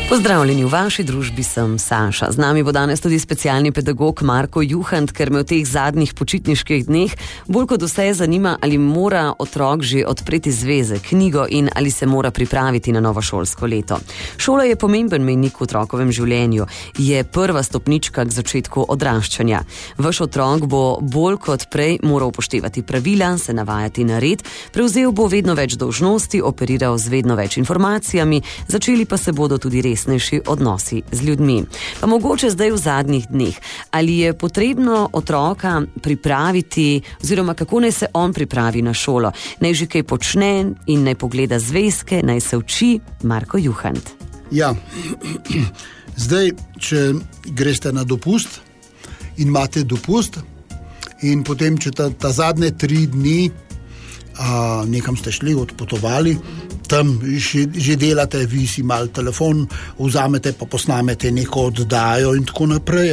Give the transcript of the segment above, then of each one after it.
Pozdravljeni, v vaši družbi sem Saša. Z nami bo danes tudi specialni pedagog Marko Juhant, ker me v teh zadnjih počitniških dneh bolj kot vse zanima, ali mora otrok že odpreti zveze, knjigo in ali se mora pripraviti na novo šolsko leto. Šola je pomemben mejnik v otrokovem življenju, je prva stopnička k začetku odraščanja. Vaš otrok bo bolj kot prej moral upoštevati pravila, se navajati na red, prevzel bo vedno več dolžnosti, operiral z vedno več informacijami, začeli pa se bodo tudi resnejši odnosi z ljudmi. Pa mogoče zdaj v zadnjih dneh, ali je potrebno otroka pripraviti, oziroma kako naj se on pripravi na šolo? Naj že kaj počne in naj pogleda zvezke, naj se uči? Marko Juhant. Ja, zdaj, če greste na dopust in imate dopust in potem, če ta zadnje 3 dni nekam ste šli, odpotovali, tam že delate, vi si malo telefon vzamete, pa posnamete neko oddajo in tako naprej,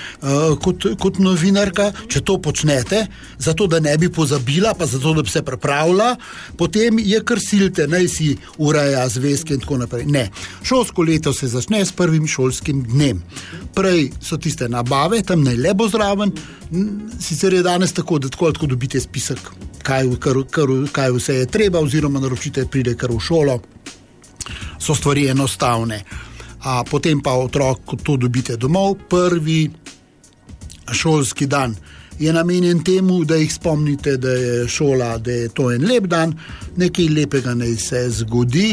kot novinarka. Če to počnete, zato da ne bi pozabila, pa zato da bi se pripravila, potem je kar silite, naj si ureja zvezke in tako naprej. Ne, šolsko leto se začne s prvim šolskim dnem. Prej so tiste nabave, tam naj le bo zraven, sicer je danes tako, da tako dobite spisek, kaj vse je treba, oziroma naročite, pride kar v šolo, so stvari enostavne. Potem pa otrok, ko to dobite domov, prvi šolski dan je namenjen temu, da jih spomnite, da je šola, da je to en lep dan, nekaj lepega naj se zgodi,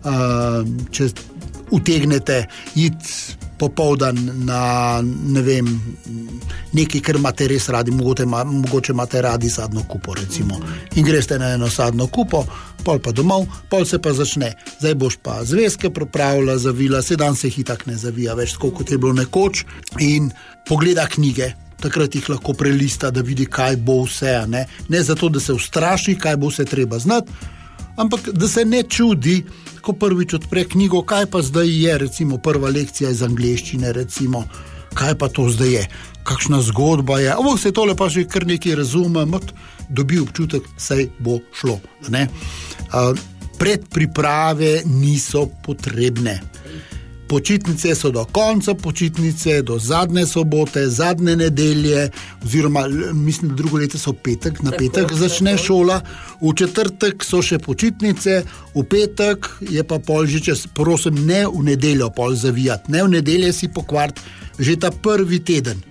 če utegnete iti popoldan na, ne vem, nekaj, kar imate res radi, mogoče imate radi sadno kupo, recimo. In greste na eno sadno kupo, pol pa domov, pol se pa začne. Zdaj boš pa zvezke pripravila, zavila, dan se jih itak ne zavija več, tako kot je bilo nekoč, in pogleda knjige. Takrat jih lahko prelista, da vidi, kaj bo vse, ne zato, da se ustraši, kaj bo vse treba znati, ampak da se ne čudi, ko prvič odpre knjigo, kaj pa zdaj je, recimo prva lekcija iz angleščine, recimo, kaj pa to zdaj je, kakšna zgodba je, se tole pa že kar nekaj razume, dobi občutek, saj bo šlo. Predpriprave niso potrebne. Počitnice so do konca počitnice, do zadnje sobote, zadnje nedelje, oziroma mislim, drugo leto so petek, na petek začne šola, v četrtek so še počitnice, v petek je pa pol že čas, prosim, ne v nedeljo pol zavijati, ne v nedelje si pokvariti, že ta prvi teden,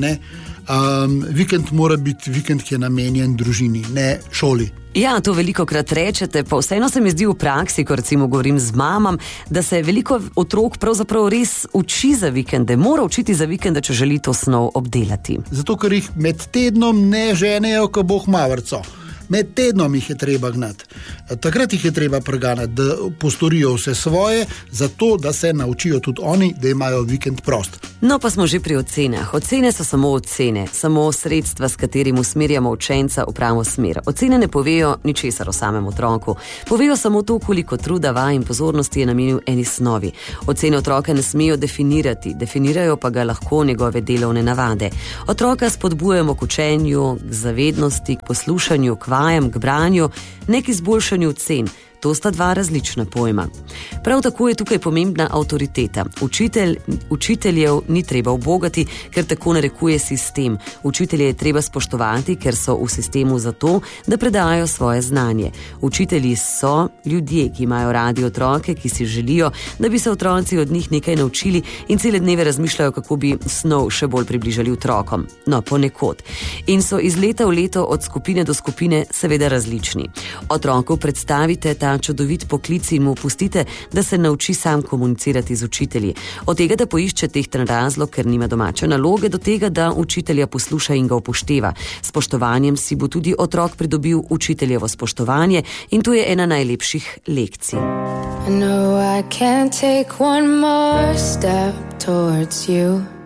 vikend mora biti vikend, ki je namenjen družini, ne šoli. Ja, to velikokrat rečete, pa vseeno se mi zdi v praksi, ko recimo govorim z mamam, da se veliko otrok pravzaprav res uči za vikende, mora učiti za vikende, če želi to snov obdelati. Zato, ker jih med tednom ne ženejo, ko boh mavrco. Med tednom jih je treba gnati. Takrat jih je treba preganati, da postorijo vse svoje, zato da se naučijo tudi oni, da imajo vikend prost. No, pa smo že pri ocenah. Ocene so samo ocene, samo sredstva, s katerim usmerjamo učenca v pravo smer. Ocene ne povejo ničesar o samem otroku. Povejo samo to, koliko truda, vaj in pozornosti je namenil eni snovi. Ocene otroka ne smejo definirati, definirajo pa ga lahko njegove delovne navade. Otroka spodbujamo k učenju, k zavednosti, k poslušanju, k vajam, k branju, ne k izboljšanju ocen. To sta 2 različna pojma. Prav tako je tukaj pomembna avtoriteta. Učiteljev ni treba ubogati, ker tako narekuje sistem. Učitelje je treba spoštovati, ker so v sistemu zato, da predajo svoje znanje. Učitelji so ljudje, ki imajo radi otroke, ki si želijo, da bi se otroci od njih nekaj naučili in cele dneve razmišljajo, kako bi snov še bolj približali otrokom. No, ponekod. In so iz leta v leto od skupine do skupine seveda različni. Otroku predstavite ta čudovit poklic in mu pustite, da se nauči sam komunicirati z učitelji. Od tega, da poišče tehten razlog, ker nima domače naloge, do tega, da učitelja posluša in ga upošteva. Spoštovanjem si bo tudi otrok pridobil učiteljevo spoštovanje in to je ena najlepših lekcij. I know I can't take one more step towards you.